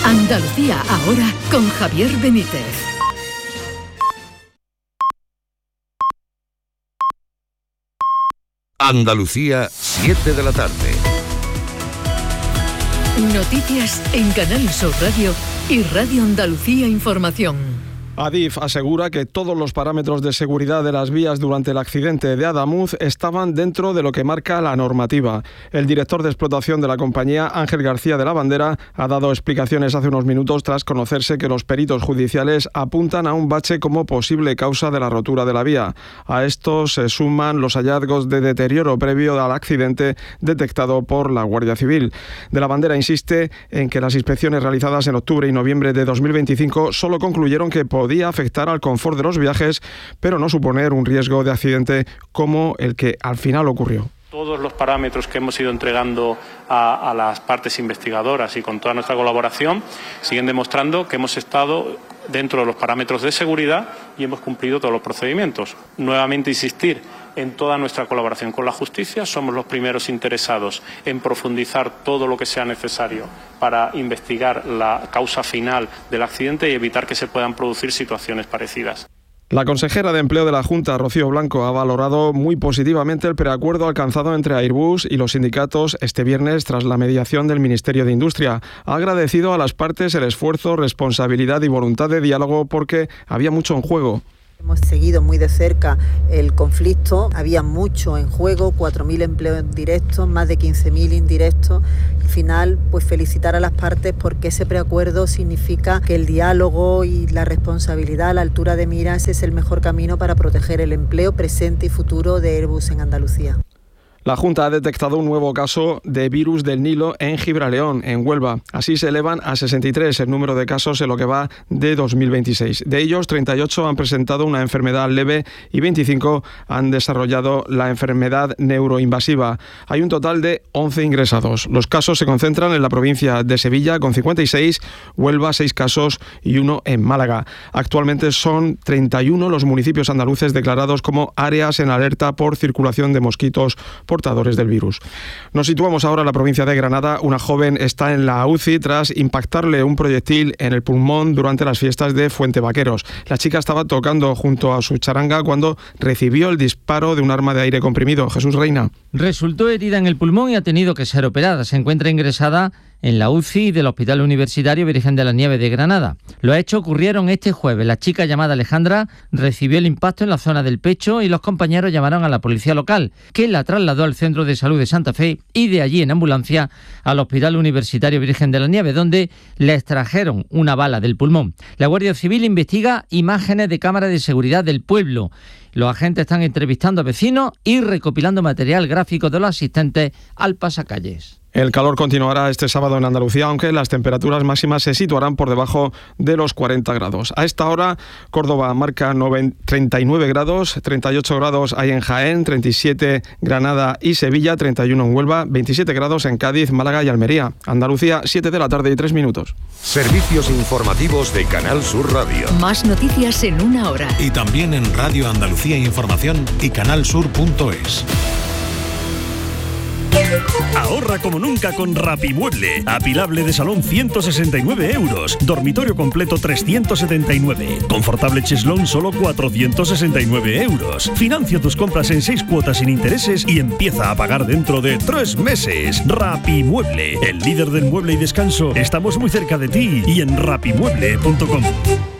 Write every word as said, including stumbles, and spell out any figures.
Andalucía ahora con Javier Benítez. Andalucía, siete de la tarde. Noticias en Canal Sur Radio y Radio Andalucía Información. Adif asegura que todos los parámetros de seguridad de las vías durante el accidente de Adamuz estaban dentro de lo que marca la normativa. El director de explotación de la compañía, Ángel García de la Bandera, ha dado explicaciones hace unos minutos tras conocerse que los peritos judiciales apuntan a un bache como posible causa de la rotura de la vía. A esto se suman los hallazgos de deterioro previo al accidente detectado por la Guardia Civil. De la Bandera insiste en que las inspecciones realizadas en octubre y noviembre de dos mil veinticinco solo concluyeron que podía afectar al confort de los viajes, pero no suponer un riesgo de accidente como el que al final ocurrió. Todos los parámetros que hemos ido entregando a, a las partes investigadoras y con toda nuestra colaboración siguen demostrando que hemos estado dentro de los parámetros de seguridad y hemos cumplido todos los procedimientos. Nuevamente insistir en toda nuestra colaboración con la justicia. Somos los primeros interesados en profundizar todo lo que sea necesario para investigar la causa final del accidente y evitar que se puedan producir situaciones parecidas. La consejera de Empleo de la Junta, Rocío Blanco, ha valorado muy positivamente el preacuerdo alcanzado entre Airbus y los sindicatos este viernes tras la mediación del Ministerio de Industria. Ha agradecido a las partes el esfuerzo, responsabilidad y voluntad de diálogo porque había mucho en juego. Hemos seguido muy de cerca el conflicto, había mucho en juego, cuatro mil empleos directos, más de quince mil indirectos. Al final, pues felicitar a las partes porque ese preacuerdo significa que el diálogo y la responsabilidad a la altura de miras es el mejor camino para proteger el empleo presente y futuro de Airbus en Andalucía. La Junta ha detectado un nuevo caso de virus del Nilo en Gibraleón, en Huelva. Así se elevan a sesenta y tres el número de casos en lo que va de dos mil veintiséis. De ellos, treinta y ocho han presentado una enfermedad leve y veinticinco han desarrollado la enfermedad neuroinvasiva. Hay un total de once ingresados. Los casos se concentran en la provincia de Sevilla, con cincuenta y seis, Huelva, seis casos y uno en Málaga. Actualmente son treinta y uno los municipios andaluces declarados como áreas en alerta por circulación de mosquitos portadores del virus. Nos situamos ahora en la provincia de Granada. Una joven está en la U C I tras impactarle un proyectil en el pulmón durante las fiestas de Fuente Vaqueros. La chica estaba tocando junto a su charanga cuando recibió el disparo de un arma de aire comprimido. Jesús Reina. Resultó herida en el pulmón y ha tenido que ser operada. Se encuentra ingresada en la U C I del Hospital Universitario Virgen de la Nieves de Granada. Los hechos ocurrieron este jueves. La chica llamada Alejandra recibió el impacto en la zona del pecho y los compañeros llamaron a la policía local, que la trasladó al Centro de Salud de Santa Fe y de allí en ambulancia al Hospital Universitario Virgen de la Nieves, donde le extrajeron una bala del pulmón. La Guardia Civil investiga imágenes de cámaras de seguridad del pueblo. Los agentes están entrevistando a vecinos y recopilando material gráfico de los asistentes al pasacalles. El calor continuará este sábado en Andalucía, aunque las temperaturas máximas se situarán por debajo de los cuarenta grados. A esta hora, Córdoba marca treinta y nueve grados, treinta y ocho grados hay en Jaén, treinta y siete Granada y Sevilla, treinta y uno en Huelva, veintisiete grados en Cádiz, Málaga y Almería. Andalucía, siete de la tarde y tres minutos. Servicios informativos de Canal Sur Radio. Más noticias en una hora. Y también en Radio Andalucía Información y canalsur punto es. Ahorra como nunca con Rapimueble. Apilable de salón ciento sesenta y nueve euros. Dormitorio completo trescientos setenta y nueve. Confortable cheslón solo cuatrocientos sesenta y nueve euros. Financia tus compras en seis cuotas sin intereses y empieza a pagar dentro de tres meses. Rapimueble, el líder del mueble y descanso. Estamos muy cerca de ti y en rapimueble punto com.